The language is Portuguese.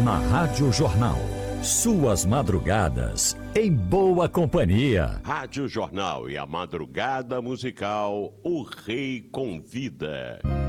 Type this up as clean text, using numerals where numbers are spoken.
Na Rádio Jornal, suas madrugadas em boa companhia. Rádio Jornal e a madrugada musical, o Rei Convida.